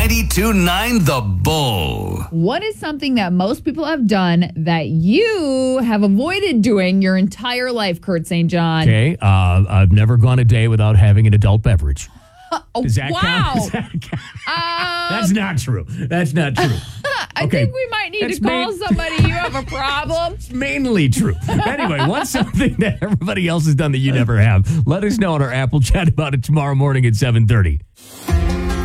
92.9 The Bull. What is something that most people have done that you have avoided doing your entire life, Kurt St. John? Okay, I've never gone a day without having an adult beverage. Does that wow. count? Does that count? That's not true. That's not true. I think we might need to call somebody. You have a problem. It's mainly true. Anyway, what's something that everybody else has done that you never have? Let us know on our Apple chat about it tomorrow morning at 7:30.